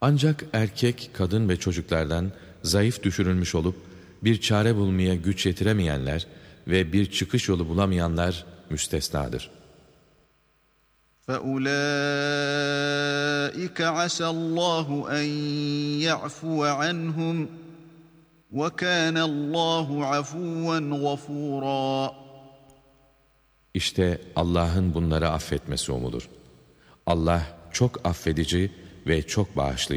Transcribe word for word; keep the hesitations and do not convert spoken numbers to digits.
Ancak erkek, kadın ve çocuklardan zayıf düşürülmüş olup bir çare bulmaya güç yetiremeyenler ve bir çıkış yolu bulamayanlar müstesnadır. فَأُولَٰئِكَ عَسَى اللّٰهُ اَنْ يَعْفُوَ عَنْهُمْ وَكَانَ اللّٰهُ عَفُوًّا غَفُورًا. İşte Allah'ın bunları affetmesi umulur. Allah çok affedici ve çok bağışlayıcı.